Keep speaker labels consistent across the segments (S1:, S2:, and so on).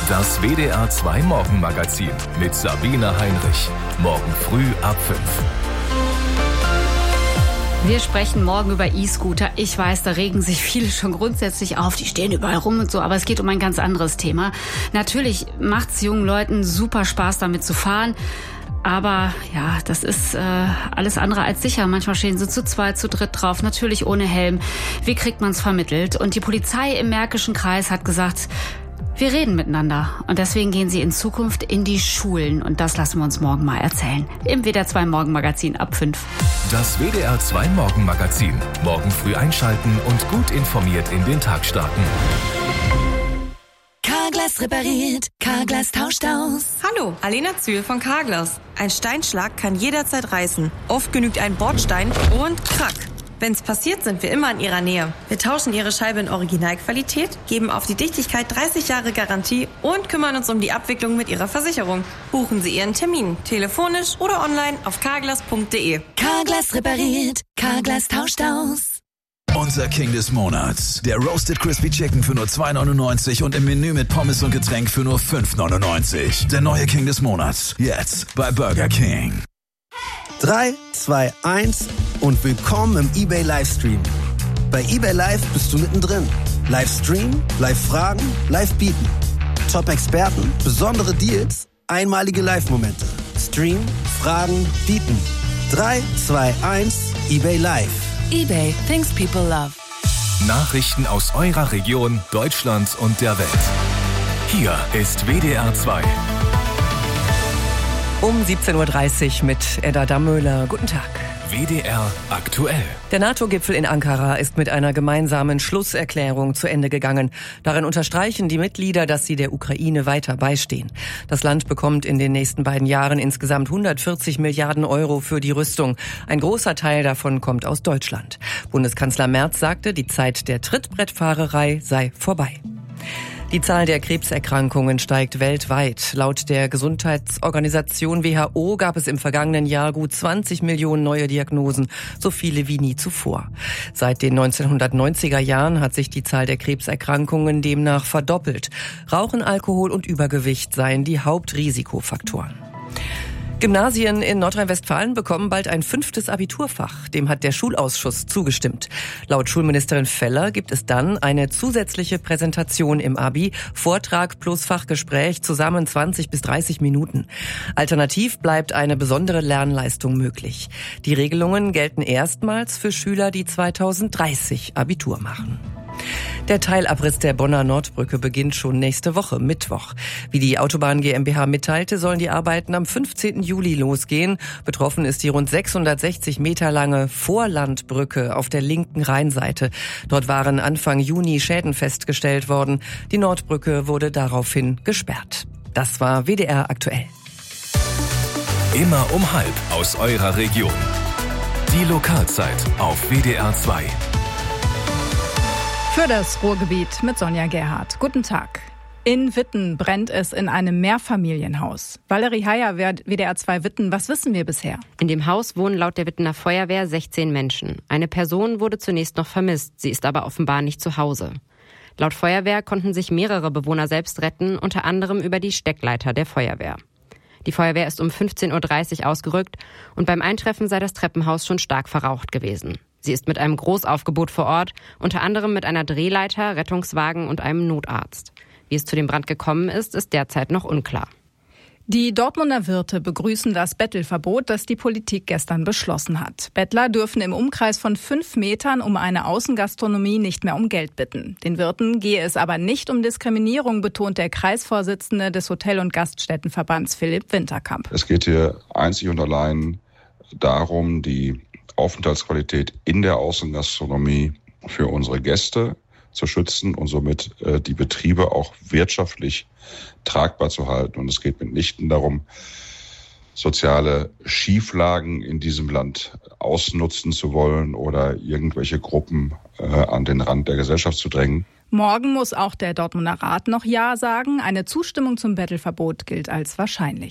S1: Das WDR 2 Morgenmagazin mit Sabine Heinrich. Morgen früh ab 5.
S2: Wir sprechen morgen über E-Scooter. Ich weiß, da regen sich viele schon grundsätzlich auf. Die stehen überall rum und so, aber es geht um ein ganz anderes Thema. Natürlich macht es jungen Leuten super Spaß, damit zu fahren. Aber ja, das ist alles andere als sicher. Manchmal stehen sie zu zweit, zu dritt drauf, natürlich ohne Helm. Wie kriegt man es vermittelt? Und die Polizei im Märkischen Kreis hat gesagt, wir reden miteinander. Und deswegen gehen sie in Zukunft in die Schulen. Und das lassen wir uns morgen mal erzählen. Im WDR 2 Morgenmagazin ab 5.
S1: Das WDR 2 Morgenmagazin. Morgen früh einschalten und gut informiert in den Tag starten.
S3: Carglass repariert, Carglass tauscht aus.
S4: Hallo, Alena Zühl von Carglass. Ein Steinschlag kann jederzeit reißen. Oft genügt ein Bordstein und krack. Wenn's passiert, sind wir immer in Ihrer Nähe. Wir tauschen Ihre Scheibe in Originalqualität, geben auf die Dichtigkeit 30 Jahre Garantie und kümmern uns um die Abwicklung mit Ihrer Versicherung. Buchen Sie Ihren Termin, telefonisch oder online auf carglass.de.
S3: Carglass repariert, Carglass tauscht aus.
S5: Unser King des Monats. Der Roasted Crispy Chicken für nur 2,99 und im Menü mit Pommes und Getränk für nur 5,99. Der neue King des Monats. Jetzt bei Burger King.
S6: 3, 2, 1 und willkommen im eBay Livestream. Bei eBay Live bist du mittendrin. Livestream, Live-Fragen, Live-Bieten. Top-Experten, besondere Deals, einmalige Live-Momente. Stream, Fragen, Bieten. 3, 2, 1, eBay Live.
S3: eBay, things people love.
S1: Nachrichten aus eurer Region, Deutschland und der Welt. Hier ist WDR 2.
S7: Um 17.30 Uhr mit Edda Dammöhler. Guten Tag.
S1: WDR aktuell.
S7: Der NATO-Gipfel in Ankara ist mit einer gemeinsamen Schlusserklärung zu Ende gegangen. Darin unterstreichen die Mitglieder, dass sie der Ukraine weiter beistehen. Das Land bekommt in den nächsten beiden Jahren insgesamt 140 Milliarden Euro für die Rüstung. Ein großer Teil davon kommt aus Deutschland. Bundeskanzler Merz sagte, die Zeit der Trittbrettfahrerei sei vorbei. Die Zahl der Krebserkrankungen steigt weltweit. Laut der Gesundheitsorganisation WHO gab es im vergangenen Jahr gut 20 Millionen neue Diagnosen, so viele wie nie zuvor. Seit den 1990er Jahren hat sich die Zahl der Krebserkrankungen demnach verdoppelt. Rauchen, Alkohol und Übergewicht seien die Hauptrisikofaktoren. Gymnasien in Nordrhein-Westfalen bekommen bald ein 5. Abiturfach. Dem hat der Schulausschuss zugestimmt. Laut Schulministerin Feller gibt es dann eine zusätzliche Präsentation im Abi, Vortrag plus Fachgespräch, zusammen 20 bis 30 Minuten. Alternativ bleibt eine besondere Lernleistung möglich. Die Regelungen gelten erstmals für Schüler, die 2030 Abitur machen. Der Teilabriss der Bonner Nordbrücke beginnt schon nächste Woche, Mittwoch. Wie die Autobahn GmbH mitteilte, sollen die Arbeiten am 15. Juli losgehen. Betroffen ist die rund 660 Meter lange Vorlandbrücke auf der linken Rheinseite. Dort waren Anfang Juni Schäden festgestellt worden. Die Nordbrücke wurde daraufhin gesperrt. Das war WDR aktuell.
S1: Immer um 12 aus eurer Region. Die Lokalzeit auf WDR 2.
S8: Für das Ruhrgebiet mit Sonja Gerhardt. Guten Tag. In Witten brennt es in einem Mehrfamilienhaus. Valerie Heyer, WDR 2 Witten, was wissen wir bisher?
S9: In dem Haus wohnen laut der Wittener Feuerwehr 16 Menschen. Eine Person wurde zunächst noch vermisst, sie ist aber offenbar nicht zu Hause. Laut Feuerwehr konnten sich mehrere Bewohner selbst retten, unter anderem über die Steckleiter der Feuerwehr. Die Feuerwehr ist um 15.30 Uhr ausgerückt und beim Eintreffen sei das Treppenhaus schon stark verraucht gewesen. Sie ist mit einem Großaufgebot vor Ort, unter anderem mit einer Drehleiter, Rettungswagen und einem Notarzt. Wie es zu dem Brand gekommen ist, ist derzeit noch unklar.
S8: Die Dortmunder Wirte begrüßen das Bettelverbot, das die Politik gestern beschlossen hat. Bettler dürfen im Umkreis von 5 Metern um eine Außengastronomie nicht mehr um Geld bitten. Den Wirten gehe es aber nicht um Diskriminierung, betont der Kreisvorsitzende des Hotel- und Gaststättenverbands Philipp Winterkamp.
S10: Es geht hier einzig und allein darum, die Aufenthaltsqualität in der Außengastronomie für unsere Gäste zu schützen und somit die Betriebe auch wirtschaftlich tragbar zu halten. Und es geht mitnichten darum, soziale Schieflagen in diesem Land ausnutzen zu wollen oder irgendwelche Gruppen an den Rand der Gesellschaft zu drängen.
S8: Morgen muss auch der Dortmunder Rat noch Ja sagen. Eine Zustimmung zum Bettelverbot gilt als wahrscheinlich.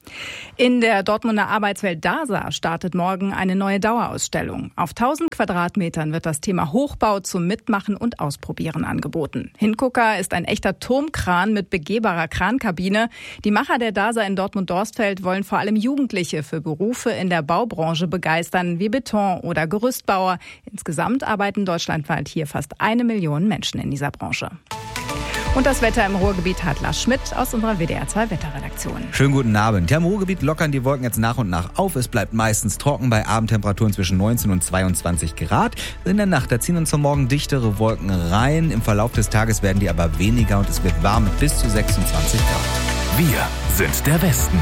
S8: In der Dortmunder Arbeitswelt DASA startet morgen eine neue Dauerausstellung. Auf 1000 Quadratmetern wird das Thema Hochbau zum Mitmachen und Ausprobieren angeboten. Hingucker ist ein echter Turmkran mit begehbarer Krankabine. Die Macher der DASA in Dortmund-Dorstfeld wollen vor allem Jugendliche für Berufe in der Baubranche begeistern, wie Beton- oder Gerüstbauer. Insgesamt arbeiten deutschlandweit hier fast 1 Million Menschen in dieser Branche. Und das Wetter im Ruhrgebiet hat Lars Schmidt aus unserer WDR 2 Wetterredaktion.
S11: Schönen guten Abend. Ja, im Ruhrgebiet lockern die Wolken jetzt nach und nach auf. Es bleibt meistens trocken bei Abendtemperaturen zwischen 19 und 22 Grad. In der Nacht, da ziehen uns zum Morgen dichtere Wolken rein. Im Verlauf des Tages werden die aber weniger und es wird warm mit bis zu 26 Grad.
S1: Wir sind der Westen.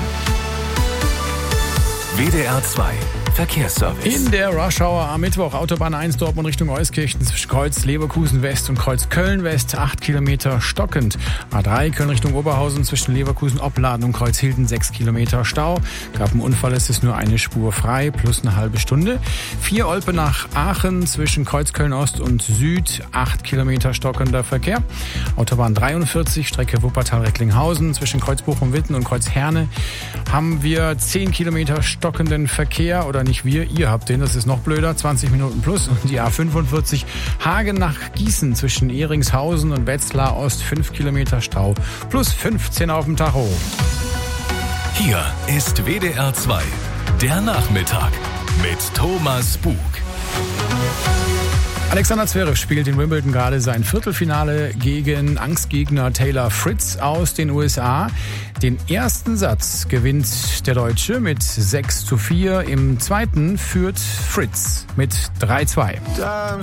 S1: WDR 2 Verkehrsservice.
S12: In der Rush-Hour am Mittwoch Autobahn 1 Dortmund Richtung Euskirchen zwischen Kreuz Leverkusen West und Kreuz Köln West 8 Kilometer stockend. A3 Köln Richtung Oberhausen zwischen Leverkusen Opladen und Kreuz Hilden 6 Kilometer Stau. Gab einen Unfall, es ist nur eine Spur frei plus eine halbe Stunde. 4 Olpe nach Aachen zwischen Kreuz Köln Ost und Süd 8 Kilometer stockender Verkehr. Autobahn 43 Strecke Wuppertal-Recklinghausen zwischen Kreuz Bochum-Witten und Kreuz Herne haben wir 10 Kilometer stockenden Verkehr, oder nicht wir, ihr habt den, das ist noch blöder, 20 Minuten plus. Und die A45 Hagen nach Gießen zwischen Ehringshausen und Wetzlar Ost 5 Kilometer Stau plus 15 auf dem Tacho.
S1: Hier ist WDR 2, der Nachmittag mit Thomas Bug.
S12: Alexander Zverev spielt in Wimbledon gerade sein Viertelfinale gegen Angstgegner Taylor Fritz aus den USA. Den ersten Satz gewinnt der Deutsche mit 6:4. Im zweiten führt Fritz mit 3:2.